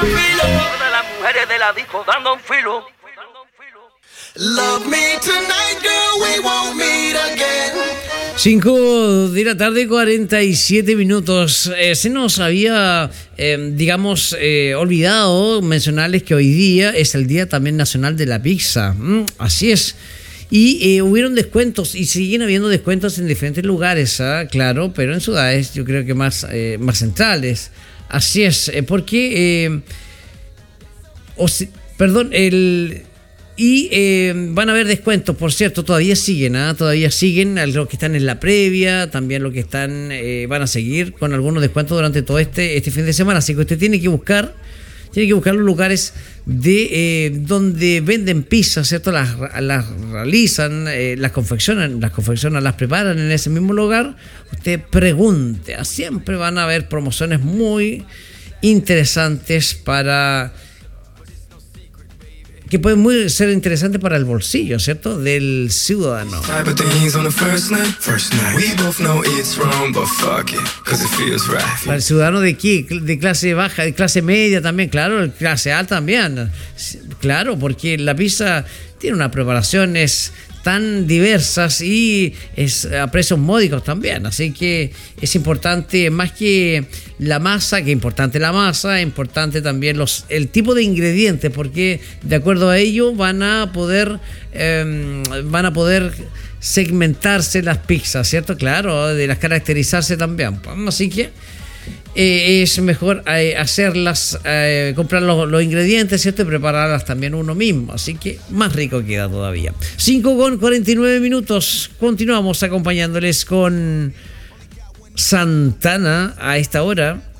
De las mujeres de la disco dando un filo. Love me tonight, girl, we won't meet again. 5 de la tarde, 47 minutos. Se nos había, olvidado mencionarles que hoy día es el Día también Nacional de la Pizza. Así es. Y hubieron descuentos y siguen habiendo descuentos en diferentes lugares, claro, pero en ciudades yo creo que más centrales. Así es, porque... van a haber descuentos, por cierto, todavía siguen, los que están en la previa, también los que están van a seguir con algunos descuentos durante todo este fin de semana, así que usted tiene que buscar los lugares de donde venden pizzas, ¿cierto? Las realizan, las confeccionan, las preparan en ese mismo lugar. Usted pregunte, siempre van a haber promociones muy interesantes que pueden ser interesantes para el bolsillo, ¿cierto? Del ciudadano. Para el ciudadano de qué, de clase baja, de clase media también, claro, de clase alta también. Claro, porque la pizza tiene unas preparaciones tan diversas y es a precios módicos también, así que es importante más que la masa, importante también el tipo de ingredientes, porque de acuerdo a ello van a poder segmentarse las pizzas, ¿cierto? Claro, de las caracterizarse también, así que es mejor hacerlas, comprar los ingredientes, ¿cierto? Y prepararlas también uno mismo, así que más rico queda todavía. 5:49 minutos, continuamos acompañándoles con Santana a esta hora.